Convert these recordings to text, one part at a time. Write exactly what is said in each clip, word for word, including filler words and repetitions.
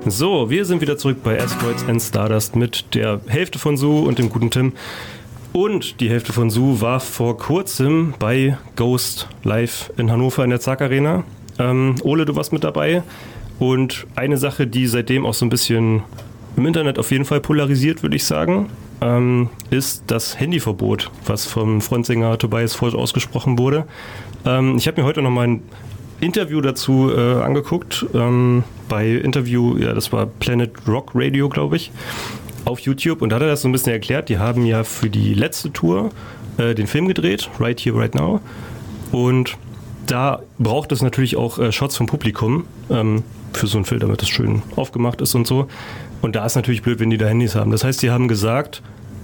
So, wir sind wieder zurück bei Asteroids and Stardust mit der Hälfte von Su und dem guten Tim. Und die Hälfte von Su war vor kurzem bei Ghost live in Hannover in der Zack Arena. Ähm, Ole, du warst mit dabei. Und eine Sache, die seitdem auch so ein bisschen im Internet auf jeden Fall polarisiert, würde ich sagen, ähm, ist das Handyverbot, was vom Frontsänger Tobias Forge ausgesprochen wurde. Ähm, ich habe mir heute noch mal ein Interview dazu äh, angeguckt, ähm, bei Interview, ja, das war Planet Rock Radio, glaube ich, auf YouTube, und da hat er das so ein bisschen erklärt. Die haben ja für die letzte Tour äh, den Film gedreht, Right Here, Right Now, und da braucht es natürlich auch äh, Shots vom Publikum ähm, für so einen Film, damit das schön aufgemacht ist und so, und da ist natürlich blöd, wenn die da Handys haben. Das heißt, die haben gesagt,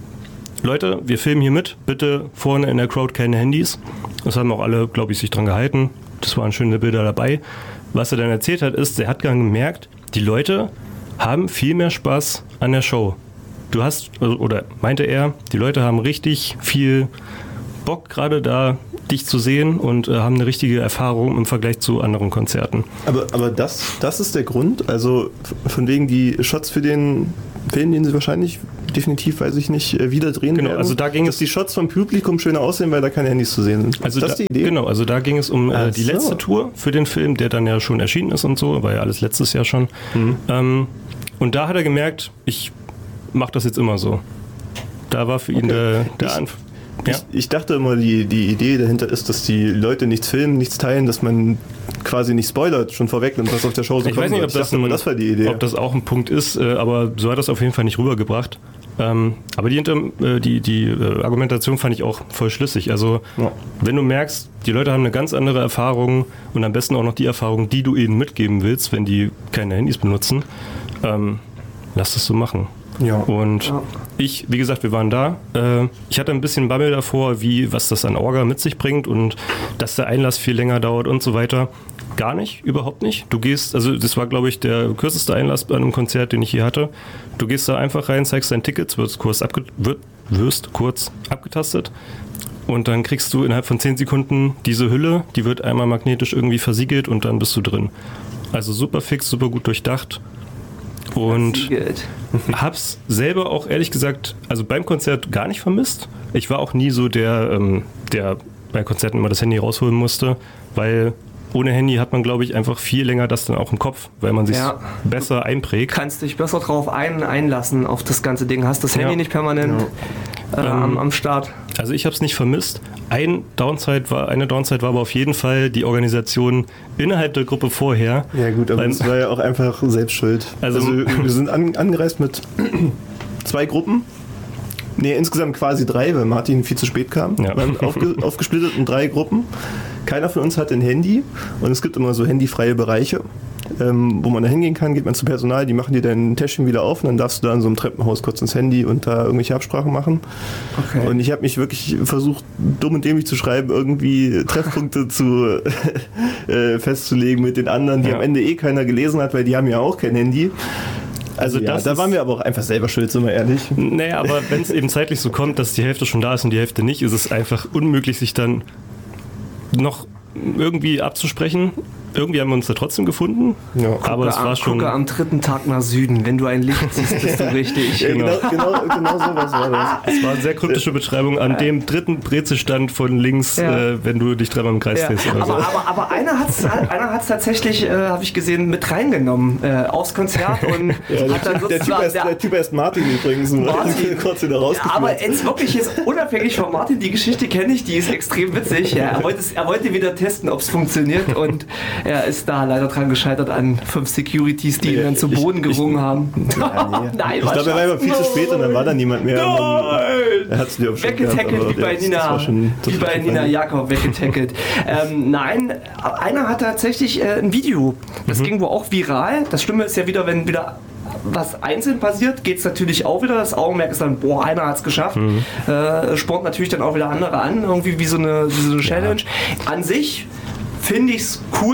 Leute, wir filmen hier mit, bitte vorne in der Crowd keine Handys. Das haben auch alle, glaube ich, sich dran gehalten. Das waren schöne Bilder dabei. Was er dann erzählt hat, ist, er hat dann gemerkt, die Leute haben viel mehr Spaß an der Show. Du hast, oder meinte er, die Leute haben richtig viel Bock, gerade da dich zu sehen, und äh, haben eine richtige Erfahrung im Vergleich zu anderen Konzerten. Aber, aber das, das ist der Grund? Also von wegen die Shots für den Film, den sie wahrscheinlich definitiv, weiß ich nicht, wieder drehen genau, werden. Also da ging dass es, die Shots vom Publikum schöner aussehen, weil da keine Handys zu sehen sind. Also ist das da, die Idee? Genau, also da ging es um äh, die so. letzte Tour für den Film, der dann ja schon erschienen ist und so, war ja alles letztes Jahr schon. Mhm. Ähm, und da hat er gemerkt, ich mache das jetzt immer so. Da war für ihn okay. der, der Anfang. Ja? Ich, ich dachte immer, die, die Idee dahinter ist, dass die Leute nichts filmen, nichts teilen, dass man quasi nicht spoilert, schon vorwegnimmt, was auf der Show so ich kommt. Ich weiß nicht, ob das, ein, das war die Idee. Ob das auch ein Punkt ist, äh, aber so hat das auf jeden Fall nicht rübergebracht. Ähm, aber die, äh, die, die äh, Argumentation fand ich auch voll schlüssig. Also ja. Wenn du merkst, die Leute haben eine ganz andere Erfahrung und am besten auch noch die Erfahrung, die du ihnen mitgeben willst, wenn die keine Handys benutzen, ähm, lass das so machen. Ja. Und ja. ich, wie gesagt, wir waren da. Äh, ich hatte ein bisschen Bammel davor, wie, was das an Orga mit sich bringt und dass der Einlass viel länger dauert und so weiter. Gar nicht, überhaupt nicht. Du gehst, also das war, glaube ich, der kürzeste Einlass bei einem Konzert, den ich je hatte. Du gehst da einfach rein, zeigst dein Ticket, wirst kurz, abge- wird, wirst kurz abgetastet, und dann kriegst du innerhalb von zehn Sekunden diese Hülle, die wird einmal magnetisch irgendwie versiegelt und dann bist du drin. Also super fix, super gut durchdacht. Und hab's selber auch ehrlich gesagt, also beim Konzert gar nicht vermisst. Ich war auch nie so der, ähm, der bei Konzerten immer das Handy rausholen musste, weil ohne Handy hat man, glaube ich, einfach viel länger das dann auch im Kopf, weil man sich ja. besser einprägt. Du kannst dich besser drauf ein, einlassen auf das ganze Ding. Hast das Handy ja. nicht permanent ja. äh, ähm, am, am Start. Also ich habe es nicht vermisst. Ein Downside war, eine Downside war aber auf jeden Fall die Organisation innerhalb der Gruppe vorher. Ja gut, aber das war ja auch einfach selbst schuld. Also, also wir sind an, angereist mit zwei Gruppen. Nee, insgesamt quasi drei, weil Martin viel zu spät kam. Ja. Wir waren aufge, aufgesplittet in drei Gruppen. Keiner von uns hat ein Handy, und es gibt immer so handyfreie Bereiche, ähm, wo man da hingehen kann, geht man zum Personal, die machen dir dein Täschchen wieder auf, und dann darfst du da in so einem Treppenhaus kurz ins Handy und da irgendwelche Absprachen machen. Okay. Und ich habe mich wirklich versucht, dumm und dämlich zu schreiben, irgendwie Treffpunkte zu äh, festzulegen mit den anderen, die ja. am Ende eh keiner gelesen hat, weil die haben ja auch kein Handy. Also ja, das da waren wir aber auch einfach selber schuld, sind wir ehrlich. Naja, aber wenn es eben zeitlich so kommt, dass die Hälfte schon da ist und die Hälfte nicht, ist es einfach unmöglich, sich dann noch irgendwie abzusprechen. Irgendwie haben wir uns da trotzdem gefunden. Ja. Aber gucke, es war am, schon. Gucke am dritten Tag nach Süden. Wenn du ein Licht siehst, bist du richtig. Ja, genau, genau, genau sowas war das. Es war eine sehr kryptische Beschreibung an dem dritten Brezelstand von links, ja. äh, wenn du dich dreimal im Kreis drehst. Ja. Aber, so. aber, aber einer hat es einer hat's tatsächlich, äh, habe ich gesehen, mit reingenommen äh, aufs Konzert. Und ja, hat dann der, typ heißt, der, der Typ heißt Martin übrigens. Martin. Kurz wieder rausgeführt. Aber jetzt wirklich jetzt unabhängig von Martin, die Geschichte kenne ich, die ist extrem witzig. Ja, er, wollte, er wollte wieder testen, ob es funktioniert, und er ist da leider dran gescheitert an fünf Securities, die ihn dann zu Boden gerungen ich, haben. Ja, nee. Nein, ich glaube, er war immer viel zu spät und dann war da niemand mehr. Nein! Er hat es weggetackelt, wie bei Nina, wie bei Nina Jakob weggetackelt. ähm, nein, einer hat tatsächlich äh, ein Video. Das mhm. ging wohl auch viral. Das Schlimme ist ja wieder, wenn wieder was einzeln passiert, geht es natürlich auch wieder. Das Augenmerk ist dann, boah, einer hat es geschafft. Mhm. Äh, spornt natürlich dann auch wieder andere an, irgendwie wie so eine, wie so eine Challenge. Ja. An sich finde ich es cool,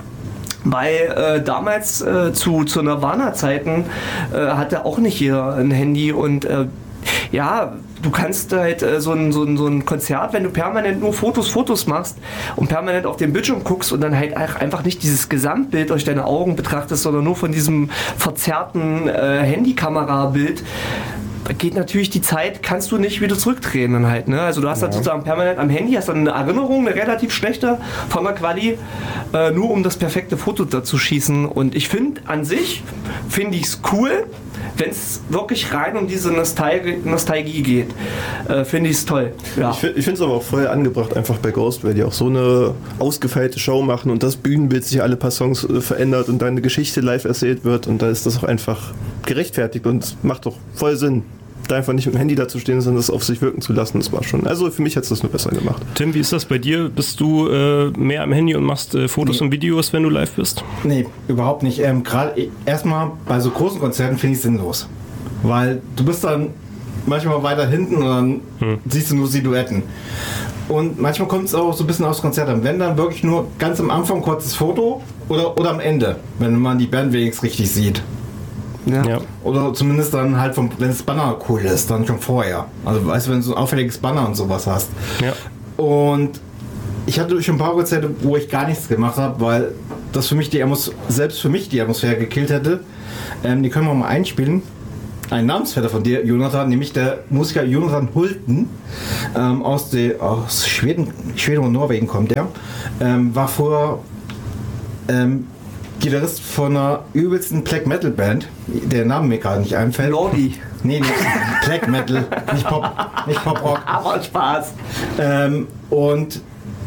weil äh, damals äh, zu, zu Nirvana-Zeiten äh, hatte auch nicht jeder ein Handy, und äh, ja, du kannst halt äh, so, ein, so, ein, so ein Konzert, wenn du permanent nur Fotos, Fotos machst und permanent auf den Bildschirm guckst und dann halt einfach nicht dieses Gesamtbild durch deine Augen betrachtest, sondern nur von diesem verzerrten äh, Handykamerabild, geht natürlich die Zeit, kannst du nicht wieder zurückdrehen dann halt, ne? Also du hast ja. dann sozusagen permanent am Handy, hast dann eine Erinnerung, eine relativ schlechte von der Quali, äh, nur um das perfekte Foto da zu schießen. Und ich finde an sich, finde ich es cool, wenn es wirklich rein um diese Nostalgie, Nostalgie geht, äh, finde ich es toll. Ja. Ich, ich finde es aber auch voll angebracht einfach bei Ghost, weil die auch so eine ausgefeilte Show machen und das Bühnenbild sich alle paar Songs äh, verändert und deine Geschichte live erzählt wird und da ist das auch einfach gerechtfertigt und macht doch voll Sinn, da einfach nicht mit dem Handy da zu stehen, sondern das auf sich wirken zu lassen. Das war schon. Also für mich hat es das nur besser gemacht. Tim, wie ist das bei dir? Bist du äh, mehr am Handy und machst äh, Fotos nee. und Videos, wenn du live bist? Nee, überhaupt nicht. Ähm, Gerade erstmal bei so großen Konzerten finde ich es sinnlos. Weil du bist dann manchmal weiter hinten und dann hm. siehst du nur Silhouetten. Und manchmal kommt es auch so ein bisschen aus Konzert an. Wenn dann wirklich nur ganz am Anfang kurzes Foto oder, oder am Ende, wenn man die Band wenigstens richtig sieht. Ja. Ja. Oder zumindest dann halt, vom, wenn das Banner cool ist, dann schon vorher. Also weißt du, wenn du so ein auffälliges Banner und sowas hast. Ja. Und ich hatte schon ein paar Konzerte, wo ich gar nichts gemacht habe, weil das für mich die Atmos- selbst für mich die Atmosphäre gekillt hätte. Ähm, die können wir mal einspielen. Ein Namensvetter von dir, Jonathan, nämlich der Musiker Jonathan Hulten, ähm, aus, de, aus Schweden, Schweden und Norwegen kommt der, ähm, war vorher ähm, Gitarrist von einer übelsten Black Metal Band, der Name mir gerade nicht einfällt. Lordi. Nee, nee, Black Metal, nicht Pop, nicht Pop Rock. Aber Spaß. Ähm, und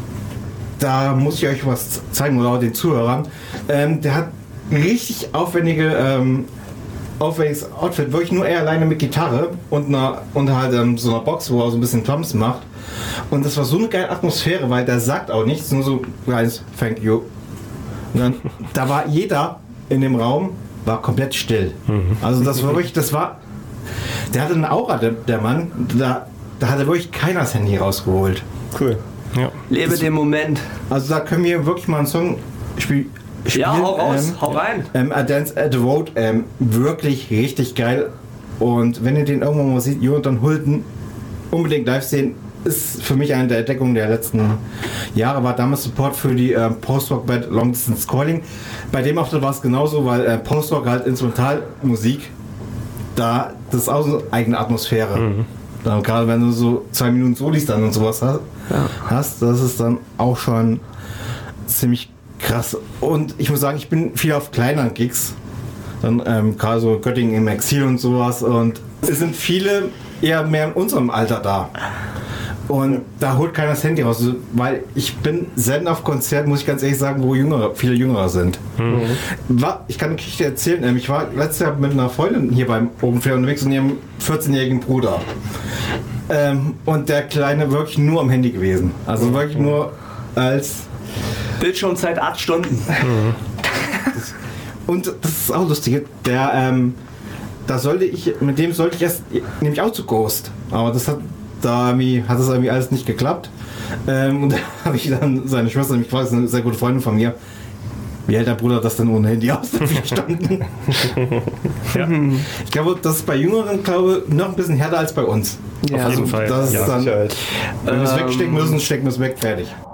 da muss ich euch was zeigen, oder auch den Zuhörern. Ähm, der hat richtig aufwendige, ähm, aufwendiges Outfit, wirklich nur er alleine mit Gitarre und, einer, und halt ähm, so einer Box, wo er so ein bisschen Drums macht. Und das war so eine geile Atmosphäre, weil der sagt auch nichts, nur so kleines Thank you. Und dann, da war jeder in dem Raum, war komplett still. Mhm. Also das war wirklich, das war, der hatte eine Aura, der, der Mann, da, da hat er wirklich keiner das Handy rausgeholt. Cool. Ja. Lebe das, den Moment. Also da können wir wirklich mal einen Song spielen. Ja, hau raus, ähm, hau rein. Ähm, A Dance at the Road, ähm, wirklich richtig geil. Und wenn ihr den irgendwann mal seht, Jonathan Hulten, unbedingt live sehen. Ist für mich eine der Entdeckungen der letzten Jahre, war damals Support für die äh, Post-Rock-Band Long Distance Calling. Bei dem Auftritt war es genauso, weil äh, Post-Rock halt Instrumentalmusik, da das ist auch so eine eigene Atmosphäre. Mhm. Dann, gerade wenn du so zwei Minuten Solis dann und sowas hast, ja. hast, das ist dann auch schon ziemlich krass. Und ich muss sagen, ich bin viel auf kleineren Gigs, dann ähm, gerade so Göttingen im Exil und sowas, und es sind viele eher mehr in unserem Alter da. Und da holt keiner das Handy raus, weil ich bin selten auf Konzerten, muss ich ganz ehrlich sagen, wo Jüngere, viele Jüngere sind. Mhm. Ich kann eine Geschichte erzählen. Ich war letztes Jahr mit einer Freundin hier beim Open Flair unterwegs und ihrem vierzehnjährigen Bruder. Ähm, und der Kleine wirklich nur am Handy gewesen. Also wirklich nur als Bildschirmzeit acht Stunden. Mhm. Und das ist auch lustig. Der, ähm, da sollte ich, mit dem sollte ich erst, nämlich auch zu Ghost. Aber das hat Da irgendwie, hat das irgendwie alles nicht geklappt. Ähm, und da habe ich dann seine Schwester, nämlich quasi eine sehr gute Freundin von mir, wie hält der Bruder das denn ohne Handy aus? vier Stunden. Ja. Ich glaube, das ist bei Jüngeren, glaube noch ein bisschen härter als bei uns. Ja, auf jeden Fall. Das ist ja, dann, Sicherheit. wenn wir es wegstecken müssen, stecken wir es weg, fertig.